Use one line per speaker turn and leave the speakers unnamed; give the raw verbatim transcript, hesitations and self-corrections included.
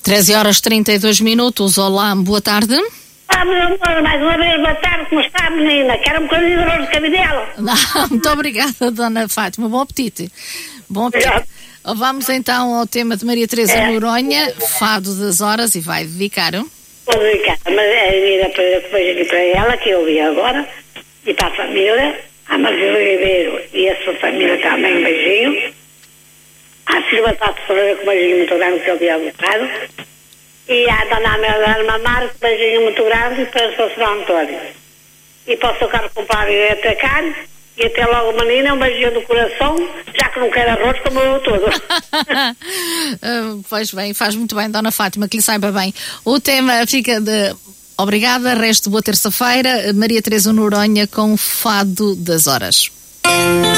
treze horas e trinta e dois minutos. Olá, boa tarde.
Ah, meu amor, mais uma vez, boa tarde, como está, menina? Quero um bocadinho de arroz de cabidela.
Não, muito obrigada, Dona Fátima. Bom apetite. Bom apetite.
Obrigado.
Vamos então ao tema de Maria Teresa
É.
Noronha, Fado das Horas, e vai dedicar.
Vou dedicar, mas é vir a para depois aqui para ela, que eu vi agora, e para a família, a Marcelo Ribeiro e a sua família também, um beijinho. A Silva está a sofrer com um beijinho muito grande, que eu vi há bocado. E a Dona Amélia Marques, um beijinho muito grande, para o seu Sr. Antônio. E para o seu caro compadre e até carne. E até logo, menina, um beijinho do coração, já que não quer arroz, como eu todo.
Uh, pois bem, faz muito bem, Dona Fátima, que lhe saiba bem. O tema fica de obrigada, resto boa terça-feira, Maria Teresa Noronha com Fado das Horas.